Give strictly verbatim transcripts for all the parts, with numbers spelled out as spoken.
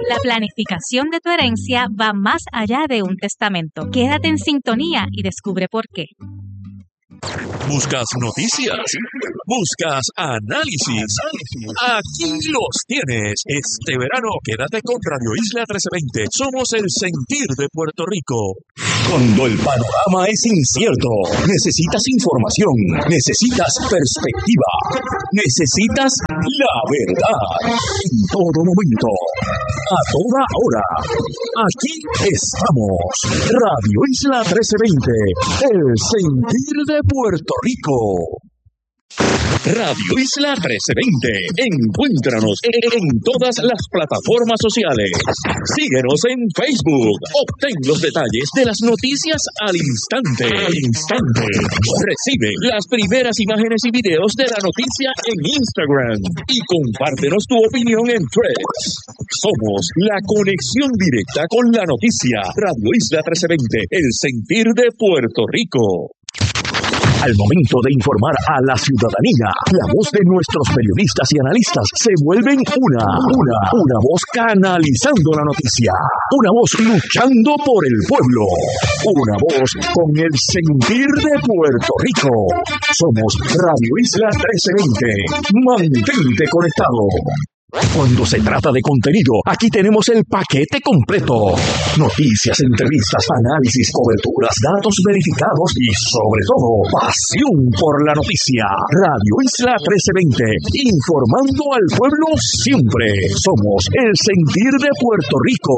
La planificación de tu herencia va más allá de un testamento. Quédate en sintonía y descubre por qué. ¿Buscas noticias? ¿Buscas análisis? Aquí los tienes. Este verano quédate con Radio Isla trece veinte. Somos el sentir de Puerto Rico. Cuando el panorama es incierto, necesitas información, necesitas perspectiva, necesitas la verdad. En todo momento, a toda hora. Aquí estamos. Radio Isla trece veinte. El sentir de Puerto Rico. Radio Isla trece veinte. Encuéntranos en todas las plataformas sociales. Síguenos en Facebook. Obtén los detalles de las noticias al instante. Al instante. Recibe las primeras imágenes y videos de la noticia en Instagram. Y compártenos tu opinión en Threads. Somos la conexión directa con la noticia. Radio Isla trece veinte. El sentir de Puerto Rico. Al momento de informar a la ciudadanía, la voz de nuestros periodistas y analistas se vuelven una, una, una voz canalizando la noticia, una voz luchando por el pueblo, una voz con el sentir de Puerto Rico. Somos Radio Isla trece veinte. Mantente conectado. Cuando se trata de contenido, aquí tenemos el paquete completo. Noticias, entrevistas, análisis, coberturas, datos verificados y, sobre todo, pasión por la noticia. Radio Isla trece veinte, informando al pueblo siempre. Somos el sentir de Puerto Rico.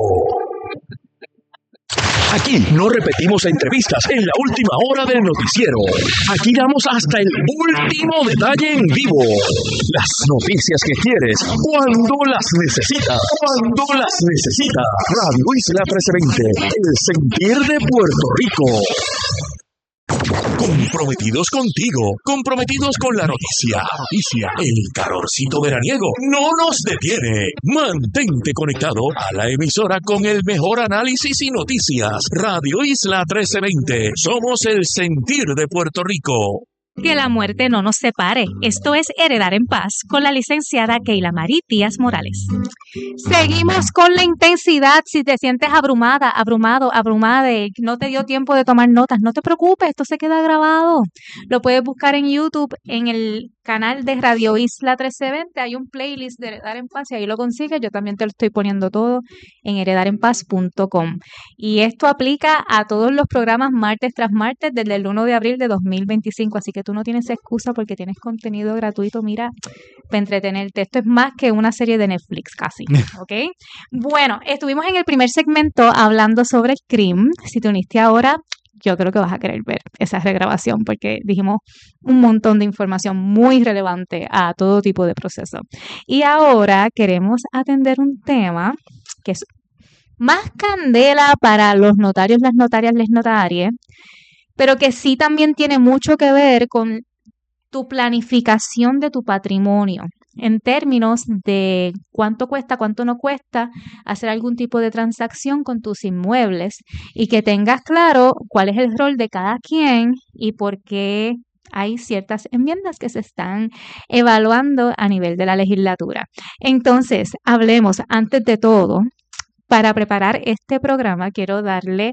Aquí no repetimos entrevistas en la última hora del noticiero. Aquí damos hasta el último detalle en vivo. Las noticias que quieres, cuando las necesitas. Cuando las necesitas. Radio Isla trece veinte, el sentir de Puerto Rico. Comprometidos contigo, comprometidos con la noticia. Noticia. El calorcito veraniego no nos detiene. Mantente conectado a la emisora con el mejor análisis y noticias. Radio Isla trece veinte. Somos el sentir de Puerto Rico. Que la muerte no nos separe. Esto es Heredar en Paz con la licenciada Keila Marí Díaz Morales. Seguimos con la intensidad. Si te sientes abrumada, abrumado, abrumada, y no te dio tiempo de tomar notas, no te preocupes, esto se queda grabado. Lo puedes buscar en YouTube, en el canal de Radio Isla trece veinte. Hay un playlist de Heredar en Paz y ahí lo consigues. Yo también te lo estoy poniendo todo en heredar en paz punto com. Y esto aplica a todos los programas martes tras martes desde el primero de abril de dos mil veinticinco. Así que tú no tienes excusa porque tienes contenido gratuito, mira, para entretenerte. Esto es más que una serie de Netflix casi, ¿ok? Bueno, estuvimos en el primer segmento hablando sobre el crimen. Si te uniste ahora, yo creo que vas a querer ver esa regrabación porque dijimos un montón de información muy relevante a todo tipo de proceso. Y ahora queremos atender un tema que es más candela para los notarios, las notarias, les notarias, pero que sí también tiene mucho que ver con tu planificación de tu patrimonio, en términos de cuánto cuesta, cuánto no cuesta hacer algún tipo de transacción con tus inmuebles y que tengas claro cuál es el rol de cada quien y por qué hay ciertas enmiendas que se están evaluando a nivel de la legislatura. Entonces, hablemos antes de todo. Para preparar este programa, quiero darle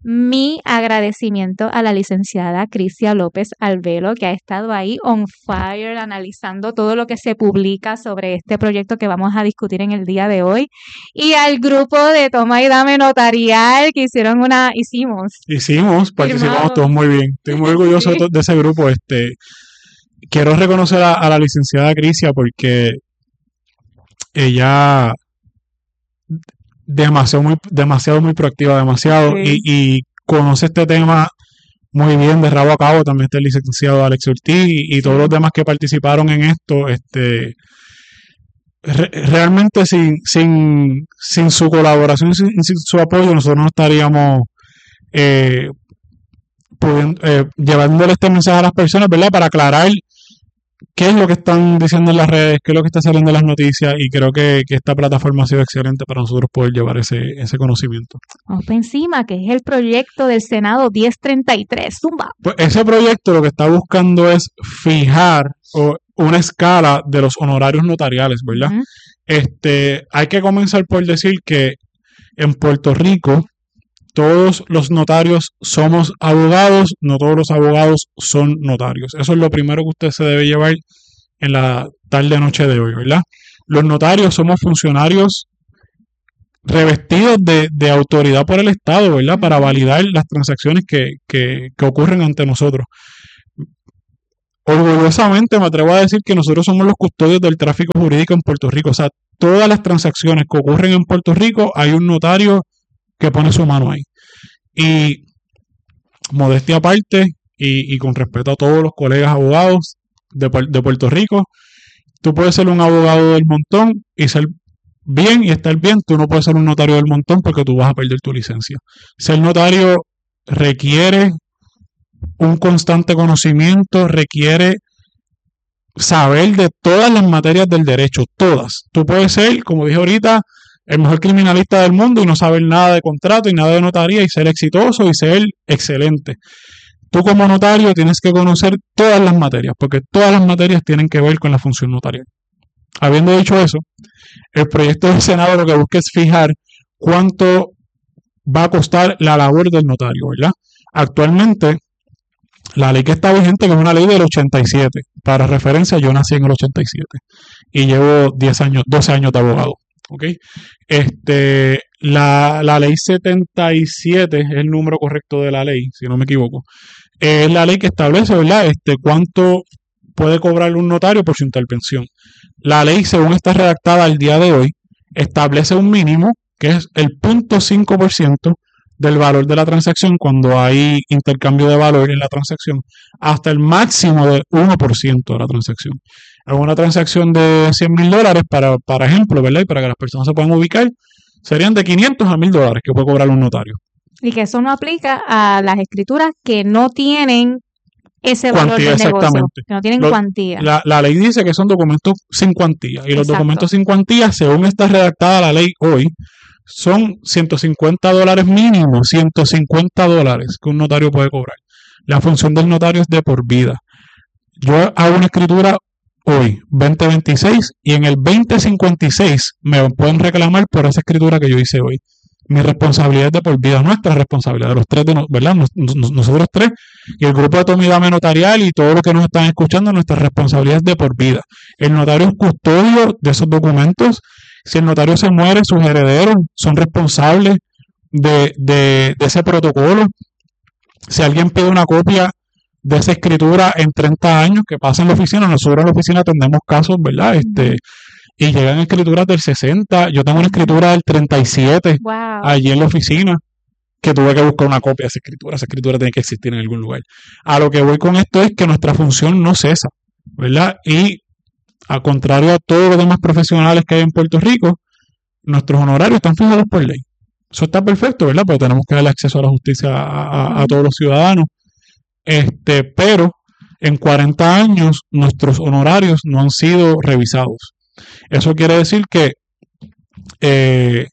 mi agradecimiento a la licenciada Crisia López Albelo, que ha estado ahí on fire, analizando todo lo que se publica sobre este proyecto que vamos a discutir en el día de hoy, y al grupo de Toma y Dame Notarial, que hicieron una, hicimos. Hicimos, participamos firmado. Todos muy bien. Estoy muy orgulloso sí. de ese grupo. Este, quiero reconocer a, a la licenciada Crisia porque ella... demasiado muy demasiado muy proactiva, demasiado sí. y, y conoce este tema muy bien de rabo a cabo. También está el licenciado Alex Ortiz y, y todos los demás que participaron en esto. Este re, realmente sin sin sin su colaboración, sin, sin su apoyo, nosotros no estaríamos eh, pudiendo, eh, llevándole este mensaje a las personas, ¿verdad? Para aclarar qué es lo que están diciendo en las redes, qué es lo que está saliendo en las noticias, y creo que, que esta plataforma ha sido excelente para nosotros poder llevar ese, ese conocimiento. Vamos para encima, que es el proyecto del Senado diez treinta y tres, zumba. Pues ese proyecto lo que está buscando es fijar o, una escala de los honorarios notariales, ¿verdad? Uh-huh. Este, hay que comenzar por decir que en Puerto Rico todos los notarios somos abogados, no todos los abogados son notarios. Eso es lo primero que usted se debe llevar en la tarde noche de hoy, ¿verdad? Los notarios somos funcionarios revestidos de, de autoridad por el Estado, ¿verdad? Para validar las transacciones que, que, que ocurren ante nosotros. Orgullosamente me atrevo a decir que nosotros somos los custodios del tráfico jurídico en Puerto Rico. O sea, todas las transacciones que ocurren en Puerto Rico hay un notario que pone su mano ahí. Y modestia aparte, y, y con respeto a todos los colegas abogados de, de Puerto Rico, tú puedes ser un abogado del montón y ser bien y estar bien. Tú no puedes ser un notario del montón porque tú vas a perder tu licencia. Ser notario requiere un constante conocimiento, requiere saber de todas las materias del derecho, todas. Tú puedes ser, como dije ahorita, el mejor criminalista del mundo y no saber nada de contrato y nada de notaría y ser exitoso y ser excelente. Tú como notario tienes que conocer todas las materias, porque todas las materias tienen que ver con la función notarial. Habiendo dicho eso, el proyecto del Senado lo que busca es fijar cuánto va a costar la labor del notario, ¿verdad? Actualmente, la ley que está vigente, que es una ley del ochenta y siete, para referencia, yo nací en el ochenta y siete y llevo diez años, doce años de abogado. ¿Okay? Este, la, la ley setenta y siete es el número correcto de la ley, si no me equivoco. Es la ley que establece, ¿verdad? Este, cuánto puede cobrar un notario por su intervención. La ley, según está redactada al día de hoy, establece un mínimo, que es el cero punto cinco por ciento del valor de la transacción cuando hay intercambio de valor en la transacción, hasta el máximo del uno por ciento de la transacción. En una transacción de cien mil dólares, para, para ejemplo, ¿verdad? Y para que las personas se puedan ubicar, serían de quinientos a mil dólares que puede cobrar un notario. Y que eso no aplica a las escrituras que no tienen ese valor cuantía, del negocio, exactamente. que no tienen Lo, cuantía. La, la ley dice que son documentos sin cuantía. Y los Exacto. documentos sin cuantía, según está redactada la ley hoy, son ciento cincuenta dólares mínimo, ciento cincuenta dólares que un notario puede cobrar. La función del notario es de por vida. Yo hago una escritura hoy, veinte veintiséis, y en el veinte cincuenta y seis me pueden reclamar por esa escritura que yo hice hoy. Mi responsabilidad es de por vida, nuestra responsabilidad, de los tres, de no, ¿verdad? Nos, nos, nosotros tres, y el grupo de Toma y Dame Notarial y todos los que nos están escuchando, nuestra responsabilidad es de por vida. El notario es custodio de esos documentos. Si el notario se muere, sus herederos son responsables de, de, de ese protocolo. Si alguien pide una copia de esa escritura en treinta años que pasa en la oficina, nosotros en la oficina atendemos casos, ¿verdad? Este, y llegan escrituras del sesenta, yo tengo una escritura del treinta y siete Wow. allí en la oficina, que tuve que buscar una copia de esa escritura, esa escritura tiene que existir en algún lugar. A lo que voy con esto es que nuestra función no cesa, ¿verdad? Y al contrario a todos los demás profesionales que hay en Puerto Rico, nuestros honorarios están fijados por ley. Eso está perfecto, ¿verdad? Pero tenemos que darle acceso a la justicia a, a, a todos los ciudadanos. Este, pero en cuarenta años nuestros honorarios no han sido revisados. Eso quiere decir que eh,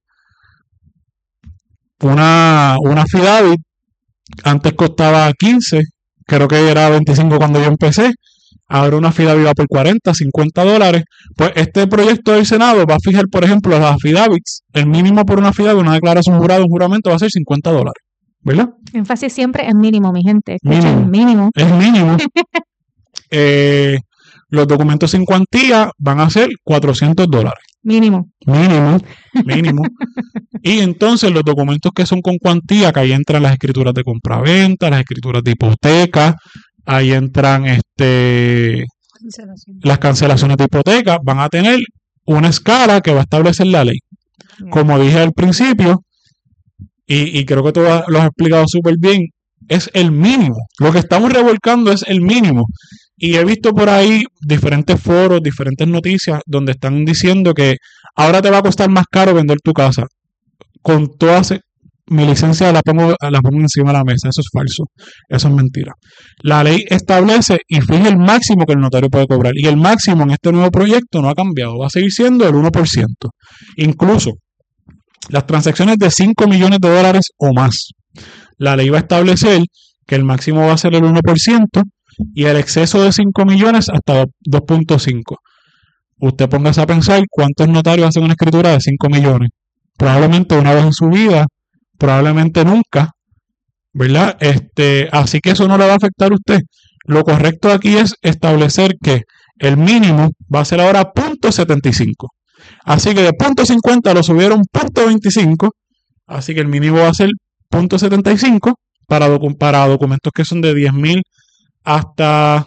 una, una affidavit antes costaba quince, creo que era veinticinco cuando yo empecé. Ahora una affidavit va por cuarenta, cincuenta dólares. Pues este proyecto del Senado va a fijar, por ejemplo, las affidavits. El mínimo por una affidavit, una declaración jurada, un juramento, va a ser cincuenta dólares. ¿Verdad? Énfasis siempre es mínimo, mi gente. Mínimo. Mínimo. Es mínimo. eh, los documentos sin cuantía van a ser cuatrocientos dólares. Mínimo. Mínimo. Mínimo. Y entonces los documentos que son con cuantía, que ahí entran las escrituras de compraventa, las escrituras de hipoteca, ahí entran este Cancelación. las cancelaciones de hipoteca, van a tener una escala que va a establecer la ley. Como dije al principio, y, y creo que tú lo has explicado súper bien, es el mínimo. Lo que estamos revolcando es el mínimo. Y he visto por ahí diferentes foros, diferentes noticias, donde están diciendo que ahora te va a costar más caro vender tu casa. Con todas... Mi licencia la pongo, la pongo encima de la mesa. Eso es falso. Eso es mentira. La ley establece y fija el máximo que el notario puede cobrar. Y el máximo en este nuevo proyecto no ha cambiado. Va a seguir siendo el uno por ciento. Incluso las transacciones de cinco millones de dólares o más. La ley va a establecer que el máximo va a ser el uno por ciento y el exceso de cinco millones hasta dos punto cinco. usted póngase a pensar cuántos notarios hacen una escritura de cinco millones. Probablemente una vez en su vida, probablemente nunca, ¿verdad? Este, así que eso no le va a afectar a usted. Lo correcto aquí es establecer que el mínimo va a ser ahora punto setenta y cinco. Así que de punto cincuenta lo subieron punto veinticinco. Así que el mínimo va a ser punto setenta y cinco para, docu- para documentos que son de diez mil hasta,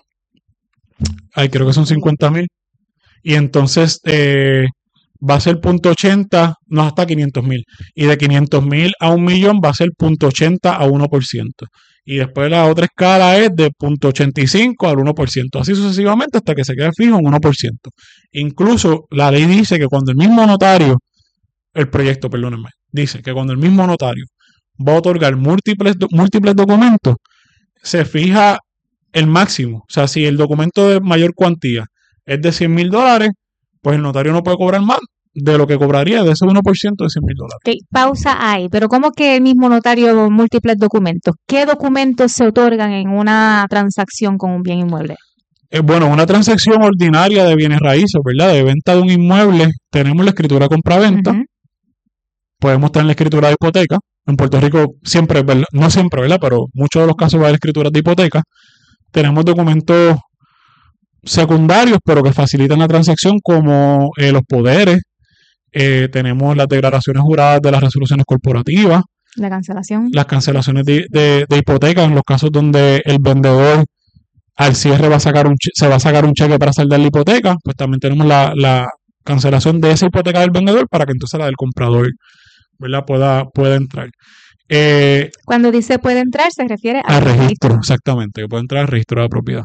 ay, creo que son cincuenta mil. Y entonces eh, va a ser punto ochenta, no, hasta quinientos mil. Y de quinientos mil a un millón va a ser punto ochenta a uno por ciento. Y después la otra escala es de punto ochenta y cinco al uno por ciento. Así sucesivamente hasta que se quede fijo en uno por ciento. Incluso la ley dice que cuando el mismo notario, el proyecto, perdónenme, dice que cuando el mismo notario va a otorgar múltiples, do- múltiples documentos, se fija el máximo. O sea, si el documento de mayor cuantía es de cien mil dólares, pues el notario no puede cobrar más de lo que cobraría de ese uno por ciento de cien mil dólares. Ok, pausa ahí, pero ¿cómo que el mismo notario múltiples documentos? ¿Qué documentos se otorgan en una transacción con un bien inmueble? Eh, bueno, una transacción ordinaria de bienes raíces, ¿verdad? De venta de un inmueble, tenemos la escritura compra-venta, Ujú. podemos tener la escritura de hipoteca. En Puerto Rico siempre, ¿verdad? No siempre, ¿verdad? Pero muchos de los casos va a haber escrituras de hipoteca. Tenemos documentos secundarios, pero que facilitan la transacción, como eh, los poderes. Eh, tenemos las declaraciones juradas de las resoluciones corporativas, La cancelación. las cancelaciones de, de- de hipoteca en los casos donde el vendedor al cierre va a sacar un che- se va a sacar un cheque para saldar la hipoteca, pues también tenemos la, la cancelación de esa hipoteca del vendedor para que entonces la del comprador, ¿verdad? pueda, pueda entrar. Eh, Cuando dice puede entrar, se refiere al al registro, registro. exactamente, que puede entrar al registro de la propiedad.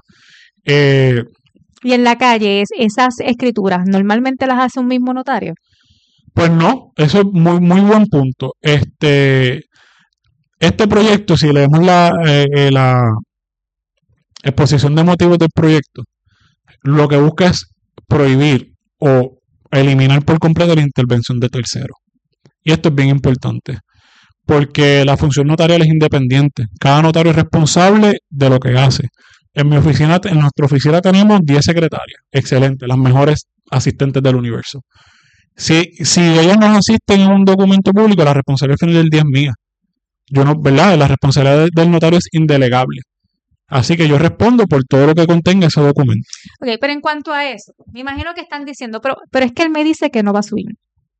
Eh, Y en la calle, es- esas escrituras, ¿normalmente las hace un mismo notario? Pues no, eso es muy, muy buen punto. Este, este proyecto, si leemos la, eh, eh, la exposición de motivos del proyecto, lo que busca es prohibir o eliminar por completo la intervención de terceros. Y esto es bien importante, porque la función notarial es independiente. Cada notario es responsable de lo que hace. En mi oficina, en nuestra oficina tenemos diez secretarias, excelentes, las mejores asistentes del universo. Si, si ellas nos asisten en un documento público, la responsabilidad final del día es mía. Yo no, ¿verdad? La responsabilidad de- del notario es indelegable. Así que yo respondo por todo lo que contenga ese documento. Ok, pero en cuanto a eso, me imagino que están diciendo, pero, pero es que él me dice que no va a subir.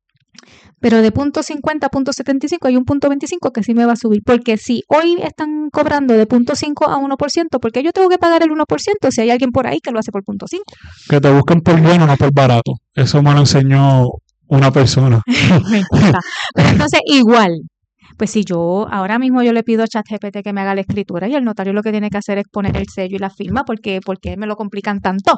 Pero de punto cincuenta a punto setenta y cinco hay un punto veinticinco que sí me va a subir. Porque si hoy están cobrando de punto cinco a uno por ciento, ¿por qué yo tengo que pagar el uno por ciento si hay alguien por ahí que lo hace por punto cinco? Que te busquen por bueno, no por barato. Eso me lo enseñó una persona. Me encanta. Pero entonces, igual, pues si yo ahora mismo yo le pido a ChatGPT que me haga la escritura y el notario lo que tiene que hacer es poner el sello y la firma, porque ¿por qué me lo complican tanto?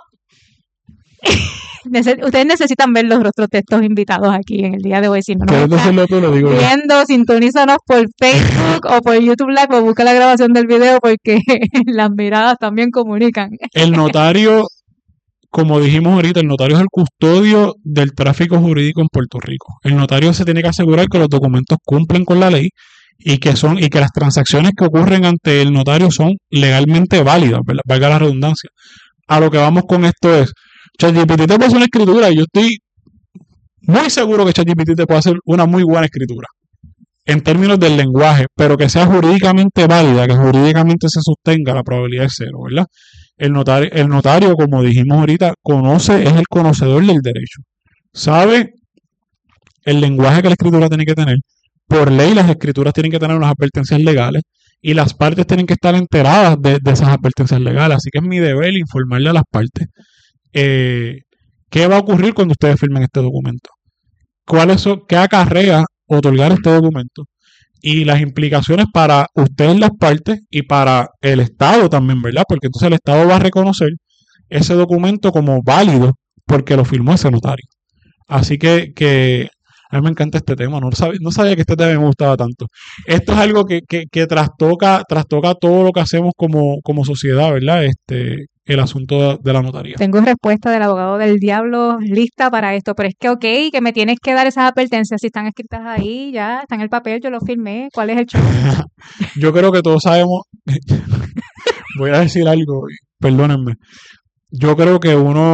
Nece- Ustedes necesitan ver los rostros de estos invitados aquí en el día de hoy. Si no nos ¿Quieres están decirlo tú? Lo digo yo. viendo, sintonízanos por Facebook o por YouTube Live o busca la grabación del video porque las miradas también comunican. El notario, como dijimos ahorita, el notario es el custodio del tráfico jurídico en Puerto Rico. El notario se tiene que asegurar que los documentos cumplen con la ley y que son y que las transacciones que ocurren ante el notario son legalmente válidas, ¿verdad? Valga la redundancia. A lo que vamos con esto es, ChatGPT te puede hacer una escritura y yo estoy muy seguro que ChatGPT te puede hacer una muy buena escritura en términos del lenguaje, pero que sea jurídicamente válida, que jurídicamente se sostenga, la probabilidad es cero, ¿verdad? El notario, el notario, como dijimos ahorita, conoce, es el conocedor del derecho. Sabe el lenguaje que la escritura tiene que tener. Por ley, las escrituras tienen que tener unas advertencias legales y las partes tienen que estar enteradas de, de esas advertencias legales. Así que es mi deber informarle a las partes eh, qué va a ocurrir cuando ustedes firmen este documento. ¿Cuáles son, qué acarrea otorgar este documento? Y las implicaciones para ustedes las partes y para el Estado también, ¿verdad? Porque entonces el Estado va a reconocer ese documento como válido porque lo firmó ese notario. Así que, que a mí me encanta este tema, no sabía, no sabía que este tema me gustaba tanto. Esto es algo que, que, que trastoca, trastoca todo lo que hacemos como, como sociedad, ¿verdad? Este, el asunto de la notaría. Tengo respuesta del abogado del diablo lista para esto, pero es que ok, que me tienes que dar esas advertencias, si están escritas ahí, ya, está en el papel, yo lo firmé, ¿cuál es el show? Yo creo que todos sabemos, voy a decir algo, perdónenme, yo creo que uno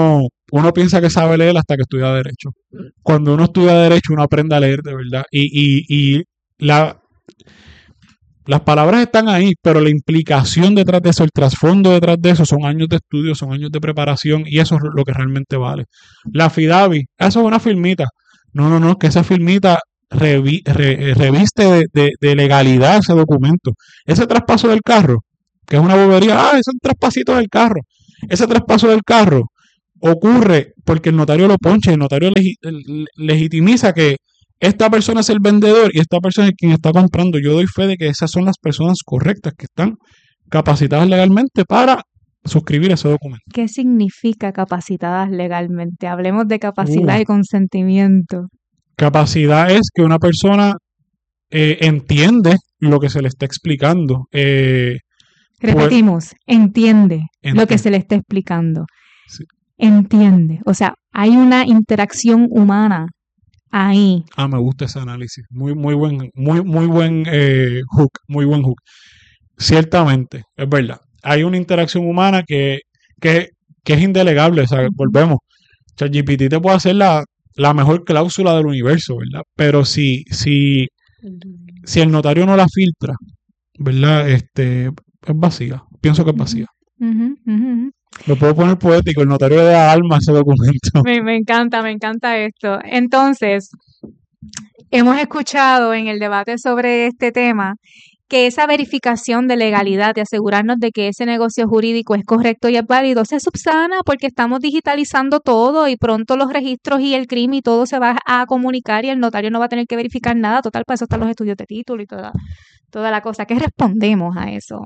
uno piensa que sabe leer hasta que estudia Derecho. Cuando uno estudia Derecho, uno aprende a leer de verdad. Y, y, y la, las palabras están ahí, pero la implicación detrás de eso, el trasfondo detrás de eso, son años de estudio, son años de preparación, y eso es lo que realmente vale. La affidavit, eso es una firmita. No, no, no, que esa firmita revi, re, reviste de, de, de legalidad ese documento. Ese traspaso del carro, que es una bobería, ah, es un traspasito del carro. Ese traspaso del carro ocurre porque el notario lo poncha, el notario legi, legitimiza que esta persona es el vendedor y esta persona es quien está comprando. Yo doy fe de que esas son las personas correctas que están capacitadas legalmente para suscribir ese documento. ¿Qué significa capacitadas legalmente? Hablemos de capacidad Uh. y consentimiento. Capacidad es que una persona eh, entiende lo que se le está explicando. Eh, Repetimos, entiende ent- lo que se le está explicando. Sí. Entiende. O sea, hay una interacción humana ahí. Ah, me gusta ese análisis. Muy, muy buen, muy, muy buen eh, hook, muy buen hook. Ciertamente, es verdad. Hay una interacción humana que, que, que es indelegable. O sea, volvemos. ChatGPT te puede hacer la, la mejor cláusula del universo, ¿verdad? Pero si, si, si el notario no la filtra, ¿verdad? Este, es vacía. Pienso que es vacía. Uh-huh, uh-huh. Lo puedo poner poético. El notario le da alma a ese documento. Me, me encanta, me encanta esto. Entonces, hemos escuchado en el debate sobre este tema que esa verificación de legalidad, de asegurarnos de que ese negocio jurídico es correcto y es válido, se subsana porque estamos digitalizando todo y pronto los registros y el crimen y todo se va a comunicar y el notario no va a tener que verificar nada. Total, para eso están los estudios de título y toda, toda la cosa. ¿Qué respondemos a eso?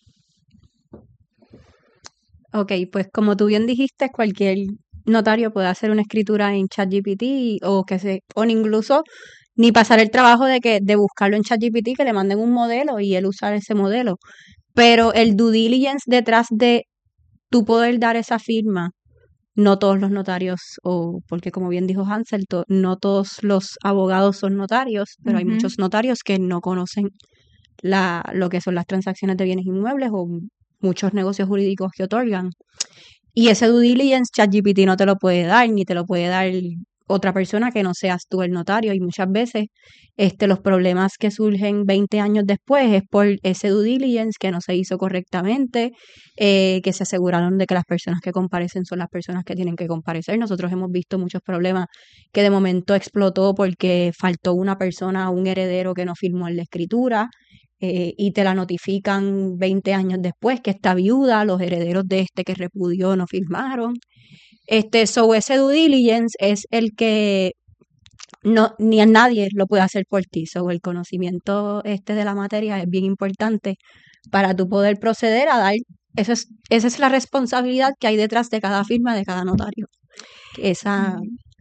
Ok, pues como tú bien dijiste, cualquier notario puede hacer una escritura en ChatGPT o que se, o incluso ni pasar el trabajo de que de buscarlo en ChatGPT, que le manden un modelo y él usar ese modelo. Pero el due diligence detrás de tú poder dar esa firma, no todos los notarios, o porque como bien dijo Hansel, to, no todos los abogados son notarios, pero uh-huh. hay muchos notarios que no conocen la, lo que son las transacciones de bienes inmuebles o muchos negocios jurídicos que otorgan. Y ese due diligence ChatGPT no te lo puede dar, ni te lo puede dar otra persona que no seas tú el notario. Y muchas veces este, los problemas que surgen veinte años después es por ese due diligence que no se hizo correctamente, eh, que se aseguraron de que las personas que comparecen son las personas que tienen que comparecer. Nosotros hemos visto muchos problemas que de momento explotó porque faltó una persona, un heredero que no firmó en la escritura. Eh, y te la notifican veinte años después que está viuda, los herederos de este que repudió no firmaron. Este, so ese due diligence es el que no, ni a nadie lo puede hacer por ti. So el conocimiento este de la materia es bien importante para tú poder proceder a dar, esa es, esa es la responsabilidad que hay detrás de cada firma de cada notario. Esa...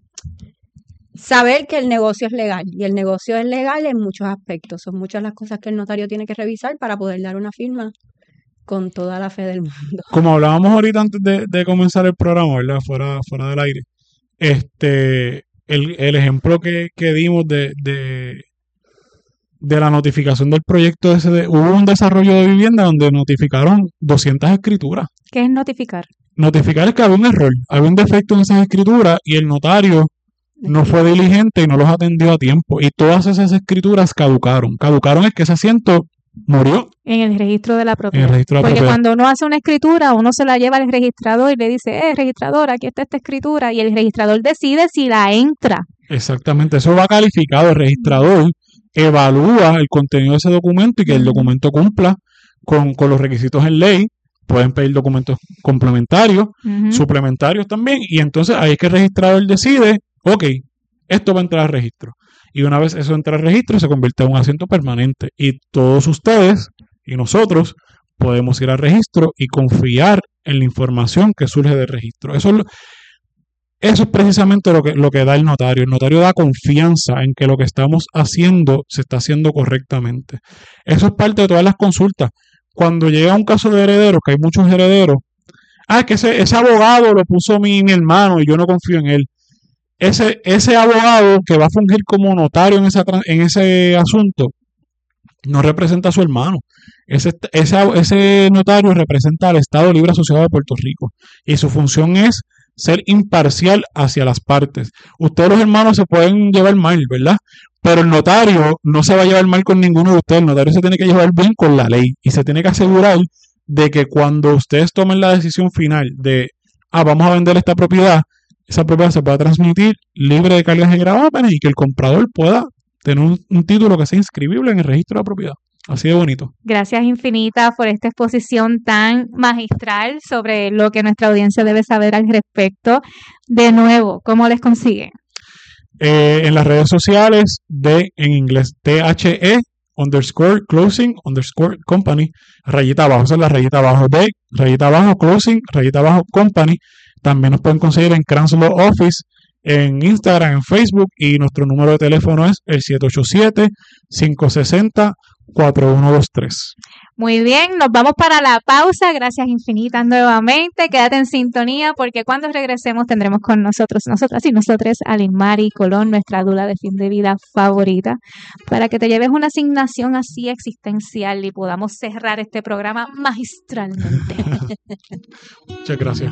Saber que el negocio es legal, y el negocio es legal en muchos aspectos. Son muchas las cosas que el notario tiene que revisar para poder dar una firma con toda la fe del mundo. Como hablábamos ahorita antes de, de comenzar el programa, ¿verdad? Fuera, fuera del aire. Este, el, el ejemplo que, que dimos de, de, de la notificación del proyecto ese, de, hubo un desarrollo de vivienda donde notificaron doscientas escrituras. ¿Qué es notificar? Notificar es que había un error, había un defecto en esas escrituras y el notario no fue diligente y no los atendió a tiempo. Y todas esas escrituras caducaron. Caducaron es que ese asiento murió. En el registro de la propiedad. En el registro de la Porque propiedad. cuando uno hace una escritura, uno se la lleva al registrador y le dice, eh, registrador, aquí está esta escritura. Y el registrador decide si la entra. Exactamente. Eso va calificado. El registrador evalúa el contenido de ese documento y que el documento cumpla con, con los requisitos en ley. Pueden pedir documentos complementarios, uh-huh. suplementarios también. Y entonces ahí es que el registrador decide, ok, esto va a entrar al registro. Y una vez eso entra al registro, se convierte en un asiento permanente. Y todos ustedes y nosotros podemos ir al registro y confiar en la información que surge del registro. Eso es, lo, eso es precisamente lo que, lo que da el notario. El notario da confianza en que lo que estamos haciendo se está haciendo correctamente. Eso es parte de todas las consultas. Cuando llega un caso de herederos, que hay muchos herederos, ah, es que ese, ese abogado lo puso mi, mi hermano y yo no confío en él. Ese, ese abogado que va a fungir como notario en, esa, en ese asunto no representa a su hermano. Ese, ese, ese notario representa al Estado Libre Asociado de Puerto Rico y su función es ser imparcial hacia las partes. Ustedes los hermanos se pueden llevar mal, ¿verdad? Pero el notario no se va a llevar mal con ninguno de ustedes. El notario se tiene que llevar bien con la ley y se tiene que asegurar de que cuando ustedes tomen la decisión final de, ah, vamos a vender esta propiedad, esa propiedad se pueda transmitir libre de cargas y gravámenes y que el comprador pueda tener un, un título que sea inscribible en el registro de la propiedad. Así de bonito. Gracias infinitas por esta exposición tan magistral sobre lo que nuestra audiencia debe saber al respecto. De nuevo, ¿cómo les consiguen? Eh, en las redes sociales de, en inglés, T H E underscore closing underscore company, rayita abajo, esa es la rayita abajo de, rayita abajo closing, rayita abajo company. También nos pueden conseguir en Crowns Law Office, en Instagram, en Facebook, y nuestro número de teléfono es el siete ocho siete, cinco seis cero, cuatro uno dos tres. Muy bien, nos vamos para la pausa. Gracias infinitas nuevamente. Quédate en sintonía porque cuando regresemos tendremos con nosotros, nosotras y nosotros, a Lilimari Colón, nuestra dula de fin de vida favorita, para que te lleves una asignación así existencial y podamos cerrar este programa magistralmente. Muchas gracias.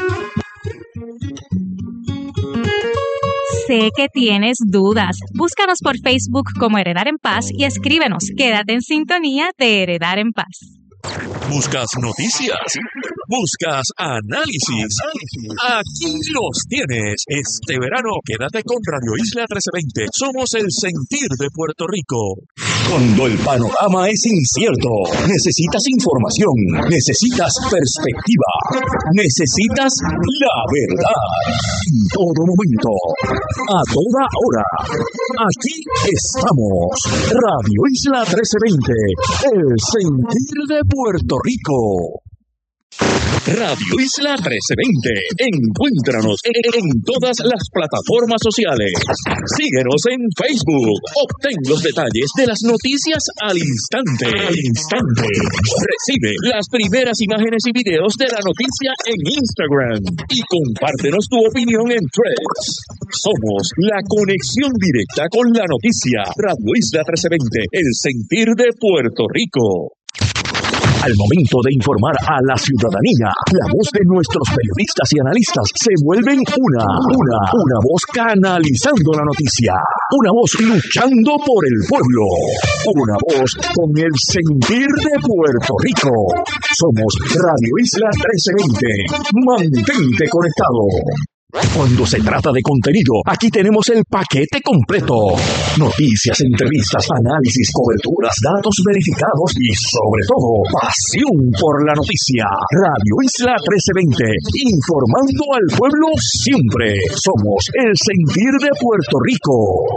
Sé que tienes dudas. Búscanos por Facebook como Heredar en Paz y escríbenos. Quédate en sintonía de Heredar en Paz. ¿Buscas noticias? ¿Buscas análisis? Aquí los tienes. Este verano quédate con Radio Isla trece veinte. Somos el sentir de Puerto Rico. Cuando el panorama es incierto, necesitas información, necesitas perspectiva, necesitas la verdad. En todo momento, a toda hora. Aquí estamos. Radio Isla trece veinte, el sentir de Puerto Rico. Radio Isla trece veinte. Encuéntranos en todas las plataformas sociales. Síguenos en Facebook. Obtén los detalles de las noticias al instante. Al instante. Recibe las primeras imágenes y videos de la noticia en Instagram. Y compártenos tu opinión en Threads. Somos la conexión directa con la noticia. Radio Isla trece veinte. El sentir de Puerto Rico. Al momento de informar a la ciudadanía, la voz de nuestros periodistas y analistas se vuelven una, una, una voz canalizando la noticia, una voz luchando por el pueblo, una voz con el sentir de Puerto Rico. Somos Radio Isla trece veinte. Mantente conectado. Cuando se trata de contenido, aquí tenemos el paquete completo. Noticias, entrevistas, análisis, coberturas, datos verificados y, sobre todo, pasión por la noticia. Radio Isla trece veinte, informando al pueblo siempre. Somos el sentir de Puerto Rico.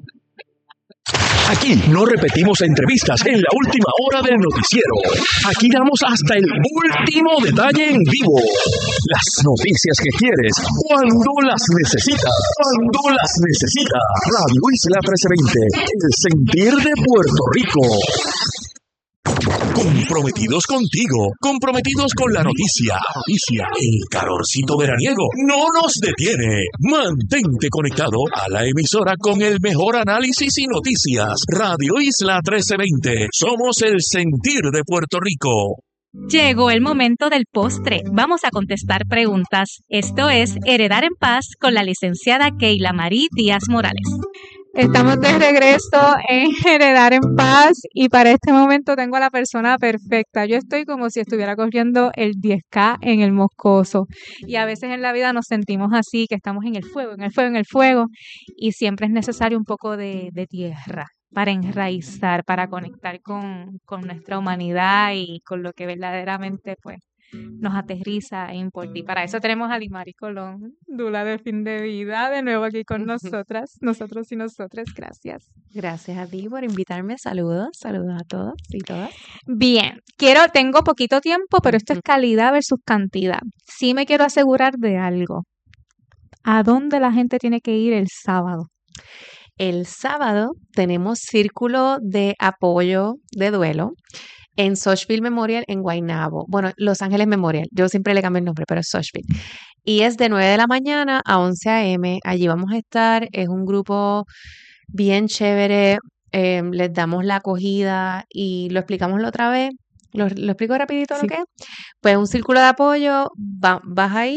Aquí no repetimos entrevistas en la última hora del noticiero. Aquí damos hasta el último detalle en vivo. Las noticias que quieres, cuando las necesitas. Cuando las necesitas. Radio Isla trece veinte, el sentir de Puerto Rico. Comprometidos contigo, comprometidos con la noticia. Noticia, el calorcito veraniego no nos detiene. Mantente conectado a la emisora con el mejor análisis y noticias. Radio Isla trece veinte. Somos el sentir de Puerto Rico. Llegó el momento del postre. Vamos a contestar preguntas. Esto es Heredar en Paz con la licenciada Keila Marie Díaz Morales. Estamos de regreso en Heredar en Paz y para este momento tengo a la persona perfecta. Yo estoy como si estuviera corriendo el diez K en el Moscoso y a veces en la vida nos sentimos así, que estamos en el fuego, en el fuego, en el fuego y siempre es necesario un poco de, de tierra para enraizar, para conectar con, con nuestra humanidad y con lo que verdaderamente pues nos aterriza e importa. Y para eso tenemos a Lilimari Colón, dula de fin de vida, de nuevo aquí con nosotras, nosotros y nosotras. Gracias. Gracias a ti por invitarme. Saludos, saludos a todos y todas. Bien, quiero, tengo poquito tiempo, pero esto es calidad versus cantidad. Sí me quiero asegurar de algo. ¿A dónde la gente tiene que ir el sábado? El sábado tenemos círculo de apoyo de duelo en Sochville Memorial en Guaynabo. Bueno, Los Ángeles Memorial. Yo siempre le cambio el nombre, pero es Sochville. Y es de nueve de la mañana a once a eme. Allí vamos a estar. Es un grupo bien chévere. Eh, les damos la acogida y lo explicamos la otra vez. ¿Lo, lo explico rapidito sí. Lo que es? Pues un círculo de apoyo. Va, vas ahí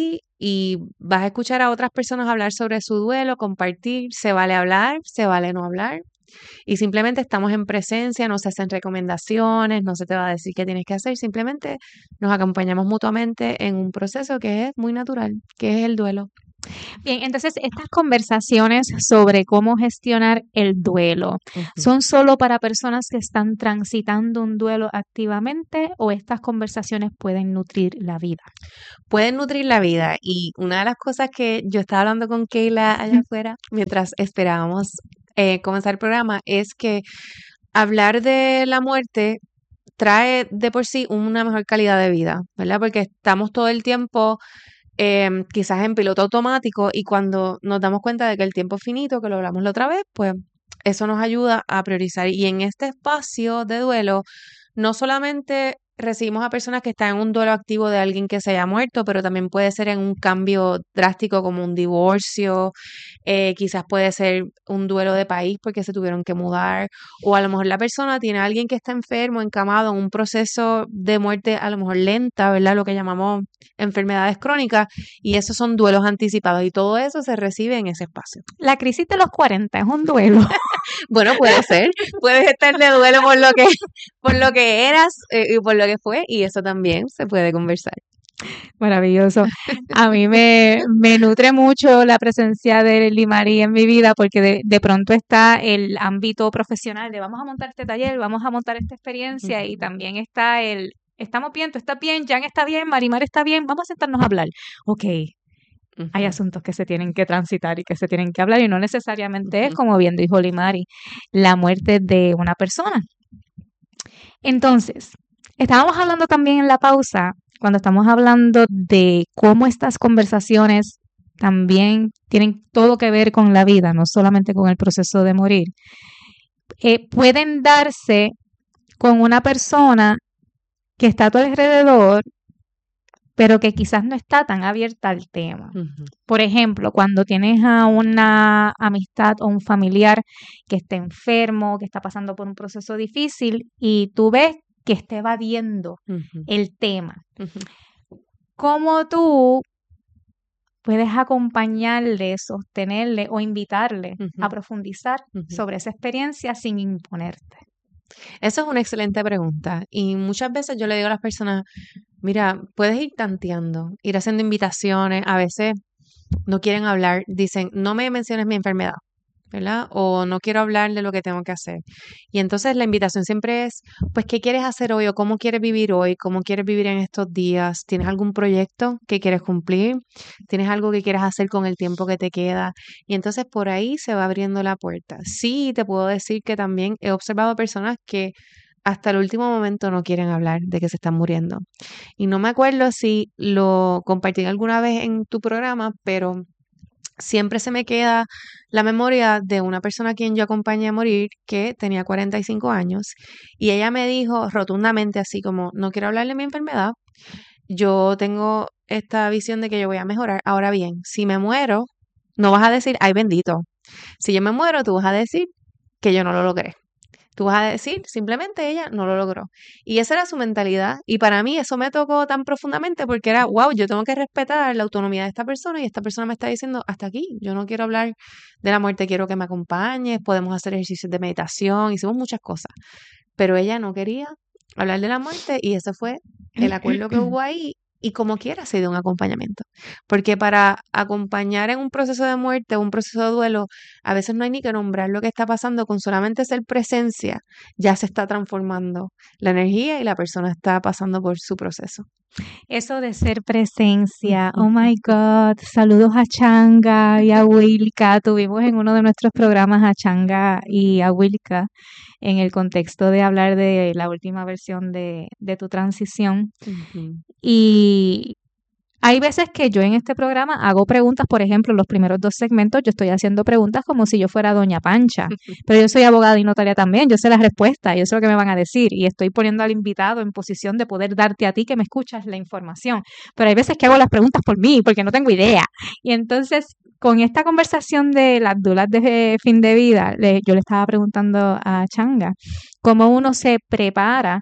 y vas a escuchar a otras personas hablar sobre su duelo, compartir, se vale hablar, se vale no hablar. Y simplemente estamos en presencia, no se hacen recomendaciones, no se te va a decir qué tienes que hacer, simplemente nos acompañamos mutuamente en un proceso que es muy natural, que es el duelo. Bien, entonces estas conversaciones sobre cómo gestionar el duelo, Ujú. ¿son solo para personas que están transitando un duelo activamente o estas conversaciones pueden nutrir la vida? Pueden nutrir la vida y una de las cosas que yo estaba hablando con Keila allá afuera mientras esperábamos eh, comenzar el programa es que hablar de la muerte trae de por sí una mejor calidad de vida, ¿verdad? Porque estamos todo el tiempo eh, quizás en piloto automático y cuando nos damos cuenta de que el tiempo es finito, que lo hablamos la otra vez, pues eso nos ayuda a priorizar. Y en este espacio de duelo, no solamente recibimos a personas que están en un duelo activo de alguien que se haya muerto, pero también puede ser en un cambio drástico como un divorcio, eh, quizás puede ser un duelo de país porque se tuvieron que mudar, o a lo mejor la persona tiene a alguien que está enfermo, encamado en un proceso de muerte a lo mejor lenta, ¿verdad? Lo que llamamos enfermedades crónicas, y esos son duelos anticipados, y todo eso se recibe en ese espacio. La crisis de los cuarenta es un duelo. Bueno, puede ser, puedes estar de duelo por lo que, por lo que eras eh, y por lo que fue, y eso también se puede conversar. Maravilloso. A mí me, me nutre mucho la presencia de Limari en mi vida porque de, de pronto está el ámbito profesional de vamos a montar este taller, vamos a montar esta experiencia y también está el estamos bien, tú estás bien, Jan está bien, Marimar está bien, vamos a sentarnos a hablar. Ok, Ujú. hay asuntos que se tienen que transitar y que se tienen que hablar y no necesariamente es, Ujú. como bien dijo Limari, la muerte de una persona. Entonces, estábamos hablando también en la pausa, cuando estamos hablando de cómo estas conversaciones también tienen todo que ver con la vida, no solamente con el proceso de morir, eh, pueden darse con una persona que está a tu alrededor, pero que quizás no está tan abierta al tema. Ujú. Por ejemplo, cuando tienes a una amistad o un familiar que está enfermo, que está pasando por un proceso difícil y tú ves que está evadiendo Ujú. el tema, Ujú. ¿cómo tú puedes acompañarle, sostenerle o invitarle Ujú. a profundizar Ujú. sobre esa experiencia sin imponerte? Esa es una excelente pregunta y muchas veces yo le digo a las personas, mira, puedes ir tanteando, ir haciendo invitaciones, a veces no quieren hablar, dicen, no me menciones mi enfermedad, ¿verdad? O no quiero hablar de lo que tengo que hacer. Y entonces la invitación siempre es, pues, ¿qué quieres hacer hoy o cómo quieres vivir hoy? ¿Cómo quieres vivir en estos días? ¿Tienes algún proyecto que quieres cumplir? ¿Tienes algo que quieras hacer con el tiempo que te queda? Y entonces por ahí se va abriendo la puerta. Sí, te puedo decir que también he observado personas que hasta el último momento no quieren hablar de que se están muriendo. Y no me acuerdo si lo compartí alguna vez en tu programa, pero siempre se me queda la memoria de una persona a quien yo acompañé a morir que tenía cuarenta y cinco años y ella me dijo rotundamente así como, no quiero hablar de mi enfermedad, yo tengo esta visión de que yo voy a mejorar. Ahora bien, si me muero, no vas a decir, ay bendito. Si yo me muero, tú vas a decir que yo no lo logré. Tú vas a decir, simplemente ella no lo logró. Y esa era su mentalidad. Y para mí eso me tocó tan profundamente porque era, wow, yo tengo que respetar la autonomía de esta persona y esta persona me está diciendo, hasta aquí, yo no quiero hablar de la muerte, quiero que me acompañes, podemos hacer ejercicios de meditación, hicimos muchas cosas. Pero ella no quería hablar de la muerte y ese fue el acuerdo que hubo ahí. Y como quiera se dio un acompañamiento. Porque para acompañar en un proceso de muerte o un proceso de duelo, a veces no hay ni que nombrar lo que está pasando, con solamente ser presencia, ya se está transformando la energía y la persona está pasando por su proceso. Eso de ser presencia, oh my God, saludos a Changa y a Wilka. Tuvimos en uno de nuestros programas a Changa y a Wilka en el contexto de hablar de la última versión de, de tu transición. Uh-huh. Y hay veces que yo en este programa hago preguntas, por ejemplo, los primeros dos segmentos yo estoy haciendo preguntas como si yo fuera Doña Pancha, pero yo soy abogada y notaria también, yo sé las respuestas, yo sé lo que me van a decir y estoy poniendo al invitado en posición de poder darte a ti que me escuchas la información, pero hay veces que hago las preguntas por mí porque no tengo idea y entonces con esta conversación de las dulas de fin de vida, le, yo le estaba preguntando a Changa cómo uno se prepara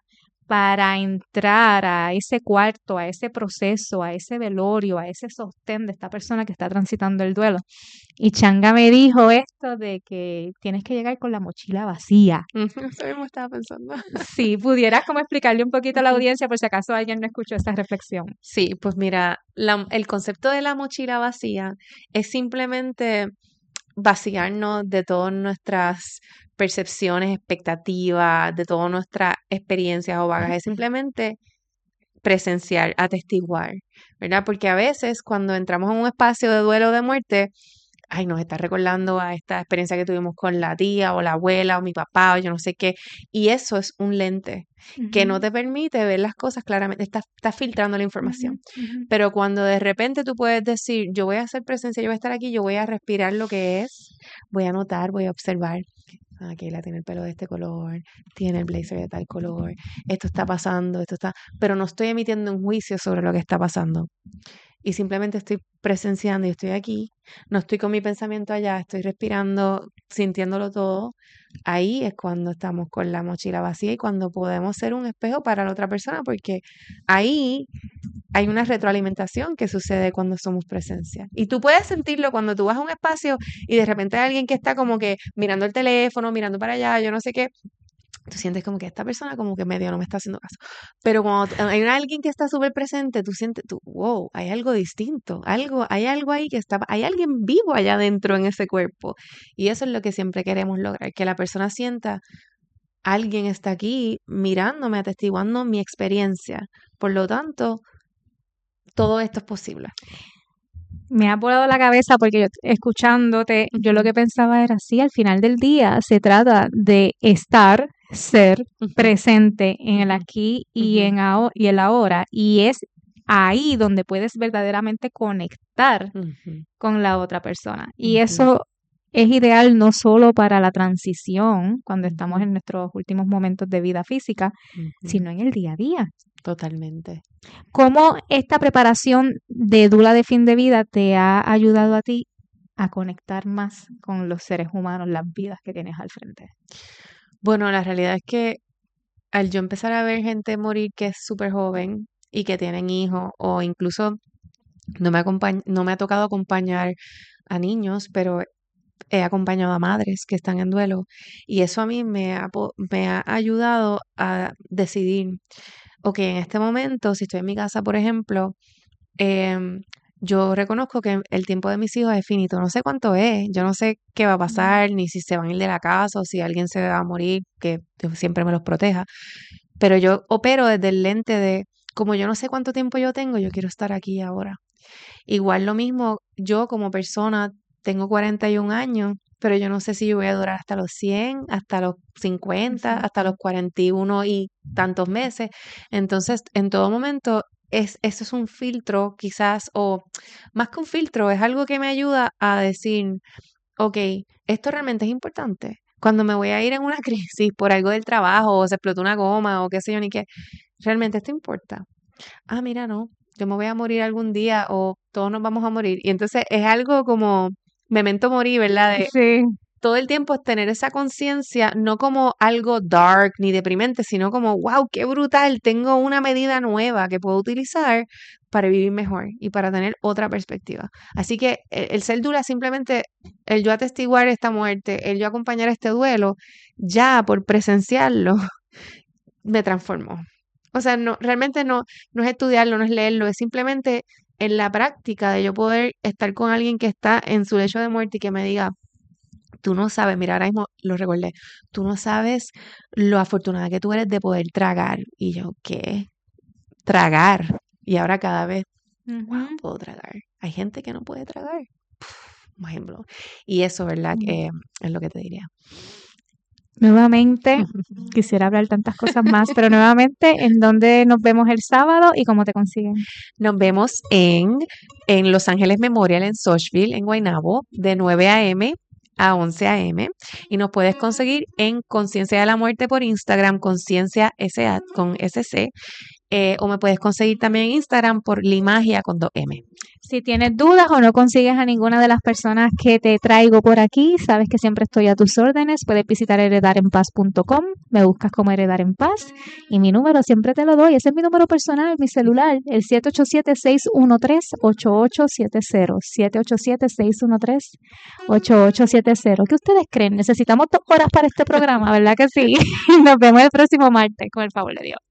para entrar a ese cuarto, a ese proceso, a ese velorio, a ese sostén de esta persona que está transitando el duelo. Y Changa me dijo esto de que tienes que llegar con la mochila vacía. Eso mismo estaba pensando. Si pudieras como explicarle un poquito a la audiencia por si acaso alguien no escuchó esta reflexión. Sí, pues mira, la- el concepto de la mochila vacía es simplemente vaciarnos de todas nuestras percepciones, expectativas, de todas nuestras experiencias o bagajes, simplemente presenciar, atestiguar, ¿verdad? Porque a veces cuando entramos en un espacio de duelo o de muerte, ay, nos está recordando a esta experiencia que tuvimos con la tía o la abuela o mi papá o yo no sé qué, y eso es un lente que no Ujú, te permite ver las cosas claramente, estás, estás filtrando la información. ujú, ujú. Pero cuando de repente tú puedes decir, yo voy a hacer presencia, yo voy a estar aquí, yo voy a respirar lo que es, voy a notar, voy a observar. Ah, Keila tiene el pelo de este color, tiene el blazer de tal color, esto está pasando, esto está, pero no estoy emitiendo un juicio sobre lo que está pasando. Y simplemente estoy presenciando y estoy aquí, no estoy con mi pensamiento allá, estoy respirando, sintiéndolo todo. Ahí es cuando estamos con la mochila vacía y cuando podemos ser un espejo para la otra persona, porque ahí hay una retroalimentación que sucede cuando somos presencia. Y tú puedes sentirlo cuando tú vas a un espacio y de repente hay alguien que está como que mirando el teléfono, mirando para allá, yo no sé qué. Tú sientes como que esta persona como que medio no me está haciendo caso. Pero cuando t- hay una- alguien que está súper presente, tú sientes, tú, wow, hay algo distinto, algo, hay algo ahí que está, hay alguien vivo allá adentro en ese cuerpo. Y eso es lo que siempre queremos lograr, que la persona sienta, alguien está aquí mirándome, atestiguando mi experiencia. Por lo tanto, todo esto es posible. Me ha volado la cabeza porque yo escuchándote, yo lo Ujú, que pensaba era, sí, al final del día se trata de estar, ser ujú, presente en el ujú, aquí y ujú, en aho- y el ahora, y es ahí donde puedes verdaderamente conectar ujú, con la otra persona. Y ujú, eso es ideal no solo para la transición, cuando estamos ujú, en nuestros últimos momentos de vida física, ujú. sino en el día a día. Totalmente. ¿Cómo esta preparación de dula de fin de vida te ha ayudado a ti a conectar más con los seres humanos, las vidas que tienes al frente? Bueno, la realidad es que al yo empezar a ver gente morir que es súper joven y que tienen hijos, o incluso no me acompañ- no me ha tocado acompañar a niños, pero he acompañado a madres que están en duelo, y eso a mí me ha, po- me ha ayudado a decidir, ok, en este momento, si estoy en mi casa, por ejemplo, em, yo reconozco que el tiempo de mis hijos es finito, no sé cuánto es, yo no sé qué va a pasar, ni si se van a ir de la casa o si alguien se va a morir, que Dios siempre me los proteja, pero yo opero desde el lente de, como yo no sé cuánto tiempo yo tengo, yo quiero estar aquí ahora. Igual lo mismo, yo como persona tengo cuarenta y un años, pero yo no sé si yo voy a durar hasta los cien, hasta los cincuenta, hasta los Exacto. cuarenta y uno y tantos meses. Entonces, en todo momento, es, eso es un filtro quizás, o más que un filtro, es algo que me ayuda a decir, ok, esto realmente es importante. Cuando me voy a ir en una crisis por algo del trabajo, o se explotó una goma, o qué sé yo, ni qué, realmente esto importa. Ah, mira, no, yo me voy a morir algún día o todos nos vamos a morir. Y entonces es algo como memento mori, ¿verdad? De Sí. todo el tiempo es tener esa conciencia, no como algo dark ni deprimente, sino como, wow, qué brutal, tengo una medida nueva que puedo utilizar para vivir mejor y para tener otra perspectiva. Así que el, el ser dura simplemente, el yo atestiguar esta muerte, el yo acompañar este duelo, ya por presenciarlo, me transformó. O sea, no, realmente no, no es estudiarlo, no es leerlo, es simplemente en la práctica de yo poder estar con alguien que está en su lecho de muerte y que me diga, tú no sabes, mira, ahora mismo lo recordé, tú no sabes lo afortunada que tú eres de poder tragar. Y yo, ¿qué? Tragar. Y ahora cada vez, wow, Ujú. puedo tragar. Hay gente que no puede tragar. Por ejemplo. Y eso, ¿verdad? Eh, es lo que te diría. Nuevamente, quisiera hablar tantas cosas más, pero nuevamente, ¿en dónde nos vemos el sábado y cómo te consiguen? Nos vemos en, en Los Ángeles Memorial, en Sochville, en Guaynabo, de nueve a m a once a m. Y nos puedes conseguir en Conciencia de la Muerte por Instagram, Conciencia S A con S C. eh, o me puedes conseguir también en Instagram por Limagia con dos M. Si tienes dudas o no consigues a ninguna de las personas que te traigo por aquí, sabes que siempre estoy a tus órdenes. Puedes visitar heredar en paz punto com, me buscas como Heredar en Paz y mi número siempre te lo doy. Ese es mi número personal, mi celular, el siete ocho siete, seis uno tres, ocho ocho siete cero. siete ocho siete, seis uno tres, ocho ocho siete cero. ¿Qué ustedes creen? Necesitamos dos horas para este programa, ¿verdad que sí? Nos vemos el próximo martes, con el favor de Dios.